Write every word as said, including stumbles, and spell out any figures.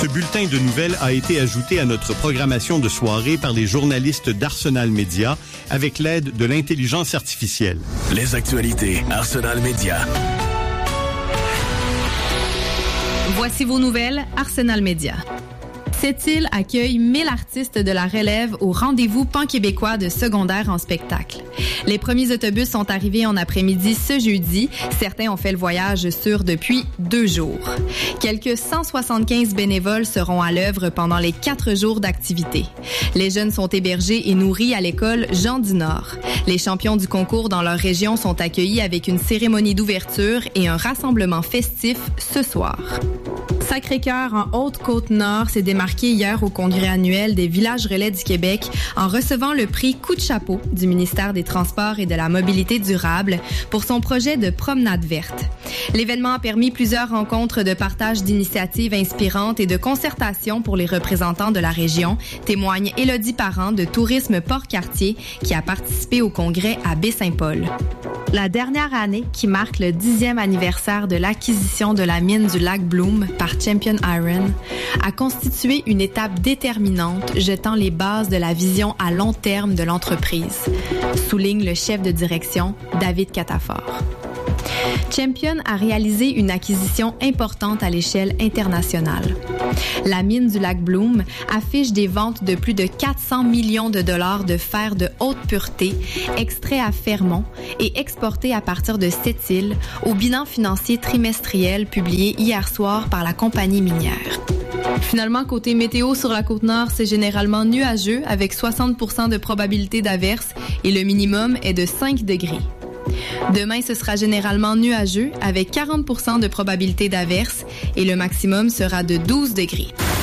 Ce bulletin de nouvelles a été ajouté à notre programmation de soirée par les journalistes d'Arsenal Média avec l'aide de l'intelligence artificielle. Les actualités Arsenal Média. Voici vos nouvelles Arsenal Média. Sept-Îles accueille mille artistes de la relève au rendez-vous pan-québécois de secondaire en spectacle. Les premiers autobus sont arrivés en après-midi ce jeudi. Certains ont fait le voyage sur depuis deux jours. Quelques cent soixante-quinze bénévoles seront à l'œuvre pendant les quatre jours d'activité. Les jeunes sont hébergés et nourris à l'école Jean du Nord. Les champions du concours dans leur région sont accueillis avec une cérémonie d'ouverture et un rassemblement festif ce soir. Sacré-Cœur en Haute-Côte-Nord s'est démarqué hier au congrès annuel des Villages Relais du Québec en recevant le prix Coup de chapeau du ministère des Transports et de la Mobilité durable pour son projet de promenade verte. L'événement a permis plusieurs rencontres de partage d'initiatives inspirantes et de concertation pour les représentants de la région, témoigne Élodie Parent de Tourisme Port-Cartier qui a participé au congrès à Baie-Saint-Paul. La dernière année, qui marque le dixième anniversaire de l'acquisition de la mine du lac Bloom par Champion Iron, a constitué une étape déterminante jetant les bases de la vision à long terme de l'entreprise, souligne le chef de direction, David Catafort. Champion a réalisé une acquisition importante à l'échelle internationale. La mine du lac Bloom affiche des ventes de plus de quatre cents millions de dollars de fer de haute pureté, extrait à Fermont et exporté à partir de Sept-Îles au bilan financier trimestriel publié hier soir par la compagnie minière. Finalement, côté météo sur la Côte-Nord, c'est généralement nuageux avec soixante pour cent de probabilité d'averse et le minimum est de cinq degrés. Demain, ce sera généralement nuageux avec quarante pour cent de probabilité d'averse et le maximum sera de douze degrés.